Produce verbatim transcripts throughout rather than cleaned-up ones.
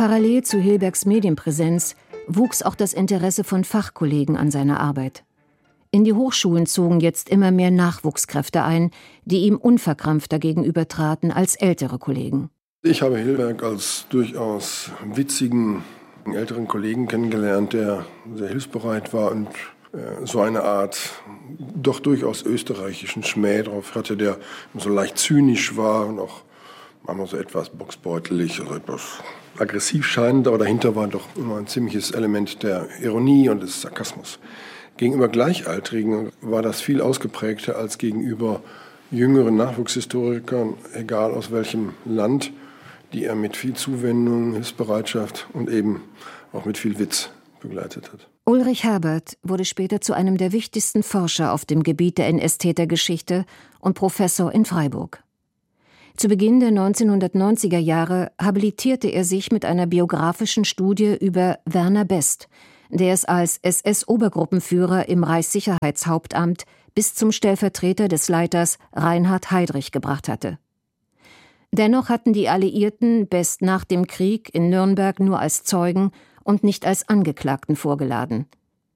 Parallel zu Hilbergs Medienpräsenz wuchs auch das Interesse von Fachkollegen an seiner Arbeit. In die Hochschulen zogen jetzt immer mehr Nachwuchskräfte ein, die ihm unverkrampfter gegenübertraten als ältere Kollegen. Ich habe Hilberg als durchaus witzigen älteren Kollegen kennengelernt, der sehr hilfsbereit war und äh, so eine Art doch durchaus österreichischen Schmäh drauf hatte, der so leicht zynisch war und auch manchmal so etwas boxbeutelig, also etwas aggressiv scheinend, aber dahinter war doch immer ein ziemliches Element der Ironie und des Sarkasmus. Gegenüber Gleichaltrigen war das viel ausgeprägter als gegenüber jüngeren Nachwuchshistorikern, egal aus welchem Land, die er mit viel Zuwendung, Hilfsbereitschaft und eben auch mit viel Witz begleitet hat. Ulrich Herbert wurde später zu einem der wichtigsten Forscher auf dem Gebiet der N S-Tätergeschichte und Professor in Freiburg. Zu Beginn der neunzehnhundertneunziger Jahre habilitierte er sich mit einer biografischen Studie über Werner Best, der es als S S-Obergruppenführer im Reichssicherheitshauptamt bis zum Stellvertreter des Leiters Reinhard Heydrich gebracht hatte. Dennoch hatten die Alliierten Best nach dem Krieg in Nürnberg nur als Zeugen und nicht als Angeklagten vorgeladen.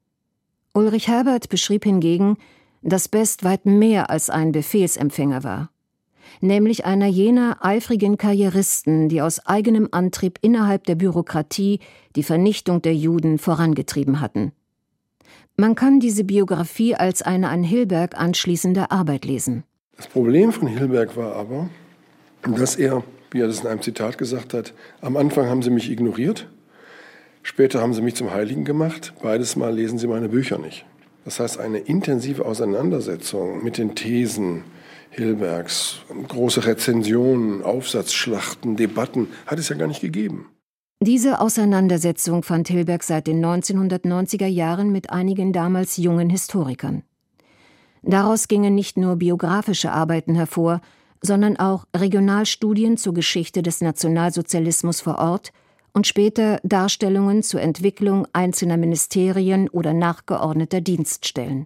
Ulrich Herbert beschrieb hingegen, dass Best weit mehr als ein Befehlsempfänger war, nämlich einer jener eifrigen Karrieristen, die aus eigenem Antrieb innerhalb der Bürokratie die Vernichtung der Juden vorangetrieben hatten. Man kann diese Biografie als eine an Hilberg anschließende Arbeit lesen. Das Problem von Hilberg war aber, dass er, wie er das in einem Zitat gesagt hat, am Anfang haben sie mich ignoriert, später haben sie mich zum Heiligen gemacht, beides Mal lesen sie meine Bücher nicht. Das heißt, eine intensive Auseinandersetzung mit den Thesen Hilbergs, große Rezensionen, Aufsatzschlachten, Debatten, hat es ja gar nicht gegeben. Diese Auseinandersetzung fand Hilberg seit den neunzehnhundertneunziger Jahren mit einigen damals jungen Historikern. Daraus gingen nicht nur biografische Arbeiten hervor, sondern auch Regionalstudien zur Geschichte des Nationalsozialismus vor Ort und später Darstellungen zur Entwicklung einzelner Ministerien oder nachgeordneter Dienststellen.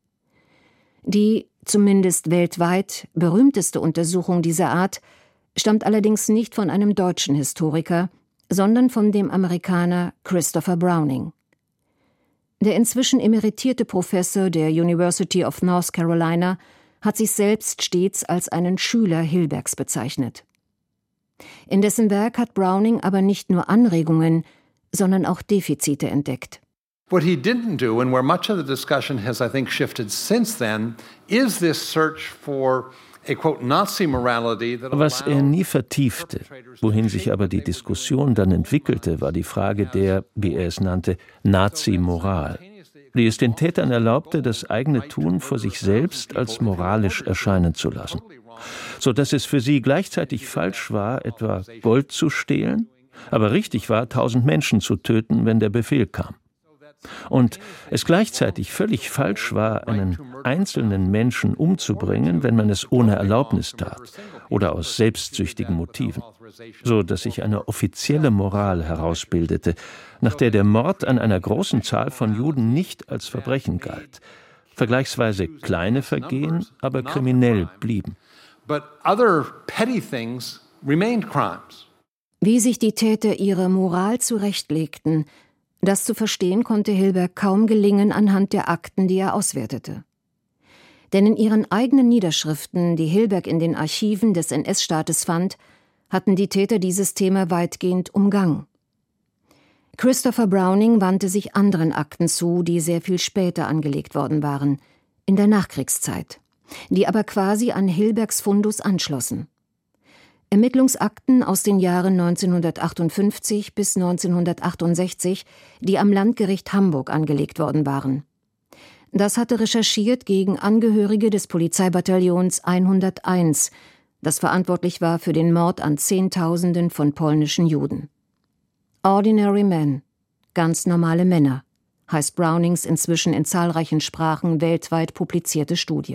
Die, zumindest weltweit, berühmteste Untersuchung dieser Art stammt allerdings nicht von einem deutschen Historiker, sondern von dem Amerikaner Christopher Browning. Der inzwischen emeritierte Professor der University of North Carolina hat sich selbst stets als einen Schüler Hilbergs bezeichnet. In dessen Werk hat Browning aber nicht nur Anregungen, sondern auch Defizite entdeckt. What he didn't do, and where much of the discussion has, I think, shifted since then, is this search for a quote Nazi morality that Was er nie vertiefte, wohin sich aber die Diskussion dann entwickelte, war die Frage der, wie er es nannte, Nazi-Moral, die es den Tätern erlaubte, das eigene Tun vor sich selbst als moralisch erscheinen zu lassen, so dass es für sie gleichzeitig falsch war, etwa Gold zu stehlen, aber richtig war, tausend Menschen zu töten, wenn der Befehl kam. Und es gleichzeitig völlig falsch war, einen einzelnen Menschen umzubringen, wenn man es ohne Erlaubnis tat oder aus selbstsüchtigen Motiven, so dass sich eine offizielle Moral herausbildete, nach der der Mord an einer großen Zahl von Juden nicht als Verbrechen galt, vergleichsweise kleine Vergehen aber kriminell blieben. Wie sich die Täter ihre Moral zurechtlegten, das zu verstehen konnte Hilberg kaum gelingen anhand der Akten, die er auswertete. Denn in ihren eigenen Niederschriften, die Hilberg in den Archiven des N S-Staates fand, hatten die Täter dieses Thema weitgehend umgangen. Christopher Browning wandte sich anderen Akten zu, die sehr viel später angelegt worden waren, in der Nachkriegszeit, die aber quasi an Hilbergs Fundus anschlossen. Ermittlungsakten aus den Jahren neunzehnhundertachtundfünfzig bis neunzehnhundertachtundsechzig, die am Landgericht Hamburg angelegt worden waren. Das hatte recherchiert gegen Angehörige des Polizeibataillons hunderteins, das verantwortlich war für den Mord an Zehntausenden von polnischen Juden. Ordinary Men, ganz normale Männer, heißt Brownings inzwischen in zahlreichen Sprachen weltweit publizierte Studie.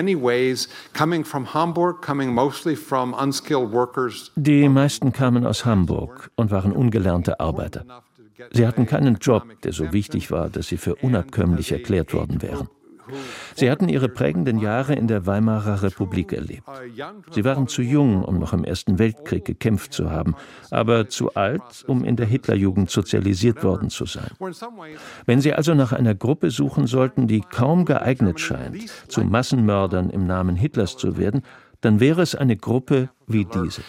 Die meisten kamen aus Hamburg und waren ungelernte Arbeiter. Sie hatten keinen Job, der so wichtig war, dass sie für unabkömmlich erklärt worden wären. Sie hatten ihre prägenden Jahre in der Weimarer Republik erlebt. Sie waren zu jung, um noch im Ersten Weltkrieg gekämpft zu haben, aber zu alt, um in der Hitlerjugend sozialisiert worden zu sein. Wenn Sie also nach einer Gruppe suchen sollten, die kaum geeignet scheint, zu Massenmördern im Namen Hitlers zu werden, dann wäre es eine Gruppe wie diese.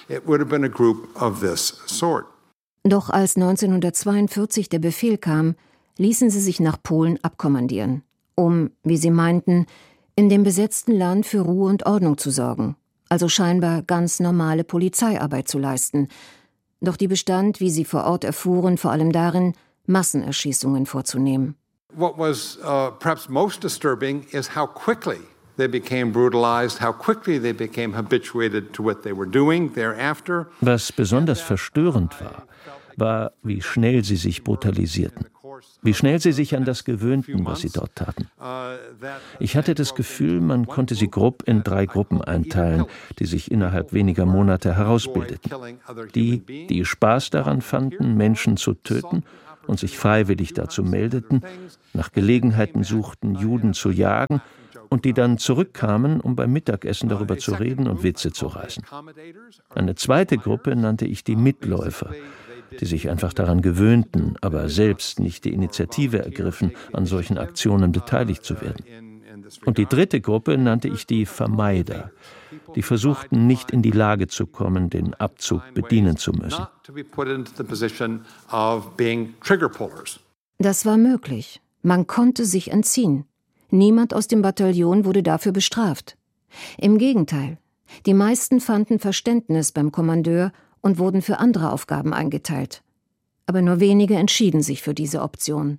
Doch als neunzehnhundertzweiundvierzig der Befehl kam, ließen sie sich nach Polen abkommandieren, um, wie sie meinten, in dem besetzten Land für Ruhe und Ordnung zu sorgen, also scheinbar ganz normale Polizeiarbeit zu leisten. Doch die bestand, wie sie vor Ort erfuhren, vor allem darin, Massenerschießungen vorzunehmen. What was uh, perhaps most disturbing is how quickly they became brutalized, how quickly they became habituated to what they were doing thereafter. Was besonders verstörend war, war, wie schnell sie sich brutalisierten. Wie schnell sie sich an das gewöhnten, was sie dort taten. Ich hatte das Gefühl, man konnte sie grob in drei Gruppen einteilen, die sich innerhalb weniger Monate herausbildeten. Die, die Spaß daran fanden, Menschen zu töten und sich freiwillig dazu meldeten, nach Gelegenheiten suchten, Juden zu jagen und die dann zurückkamen, um beim Mittagessen darüber zu reden und Witze zu reißen. Eine zweite Gruppe nannte ich die Mitläufer, die sich einfach daran gewöhnten, aber selbst nicht die Initiative ergriffen, an solchen Aktionen beteiligt zu werden. Und die dritte Gruppe nannte ich die Vermeider, die versuchten, nicht in die Lage zu kommen, den Abzug bedienen zu müssen. Das war möglich. Man konnte sich entziehen. Niemand aus dem Bataillon wurde dafür bestraft. Im Gegenteil, die meisten fanden Verständnis beim Kommandeur und wurden für andere Aufgaben eingeteilt. Aber nur wenige entschieden sich für diese Option.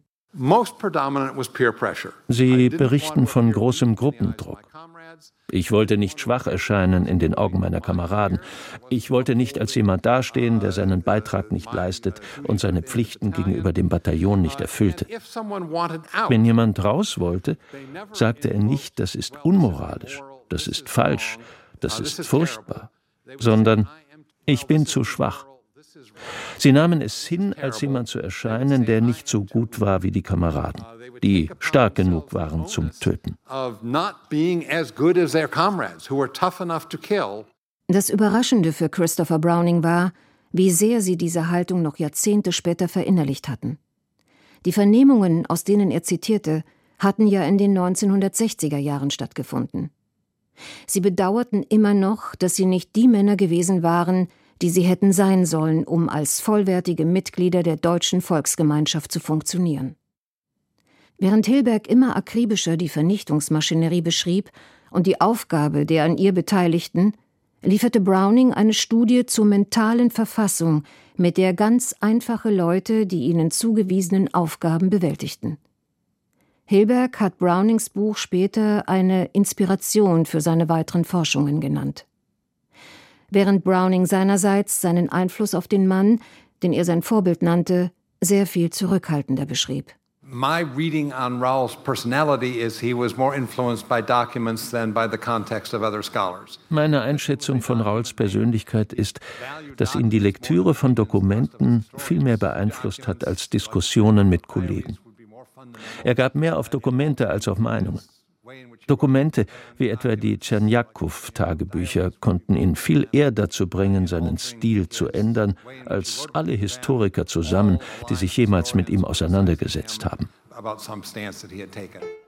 Sie berichten von großem Gruppendruck. Ich wollte nicht schwach erscheinen in den Augen meiner Kameraden. Ich wollte nicht als jemand dastehen, der seinen Beitrag nicht leistet und seine Pflichten gegenüber dem Bataillon nicht erfüllte. Wenn jemand raus wollte, sagte er nicht, das ist unmoralisch, das ist falsch, das ist furchtbar, sondern ich bin zu schwach. Sie nahmen es hin, als jemand zu erscheinen, der nicht so gut war wie die Kameraden, die stark genug waren zum Töten. Das Überraschende für Christopher Browning war, wie sehr sie diese Haltung noch Jahrzehnte später verinnerlicht hatten. Die Vernehmungen, aus denen er zitierte, hatten ja in den neunzehnhundertsechziger Jahren stattgefunden. Sie bedauerten immer noch, dass sie nicht die Männer gewesen waren, die sie hätten sein sollen, um als vollwertige Mitglieder der deutschen Volksgemeinschaft zu funktionieren. Während Hilberg immer akribischer die Vernichtungsmaschinerie beschrieb und die Aufgabe der an ihr Beteiligten, lieferte Browning eine Studie zur mentalen Verfassung, mit der ganz einfache Leute die ihnen zugewiesenen Aufgaben bewältigten. Hilberg hat Brownings Buch später eine Inspiration für seine weiteren Forschungen genannt. Während Browning seinerseits seinen Einfluss auf den Mann, den er sein Vorbild nannte, sehr viel zurückhaltender beschrieb. My reading on Raoul's personality is he was more influenced by documents than by the context of other scholars. Meine Einschätzung von Raoul's Persönlichkeit ist, dass ihn die Lektüre von Dokumenten viel mehr beeinflusst hat als Diskussionen mit Kollegen. Er gab mehr auf Dokumente als auf Meinungen. Dokumente, wie etwa die Tschernjakow-Tagebücher, konnten ihn viel eher dazu bringen, seinen Stil zu ändern, als alle Historiker zusammen, die sich jemals mit ihm auseinandergesetzt haben.